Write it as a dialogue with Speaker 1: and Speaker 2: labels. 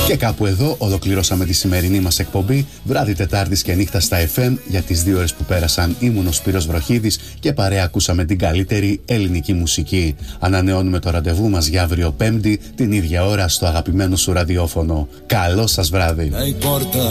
Speaker 1: Και κάπου εδώ ολοκληρώσαμε τη σημερινή μας εκπομπή. Βράδυ Τετάρτης και νύχτα στα FM. Για τις 2 ώρες που πέρασαν ήμουν ο Σπύρος Βροχίδης και παρέα ακούσαμε την καλύτερη ελληνική μουσική. Ανανεώνουμε το ραντεβού μας για αύριο Πέμπτη την ίδια ώρα στο αγαπημένο σου ραδιόφωνο. Καλό σας βράδυ.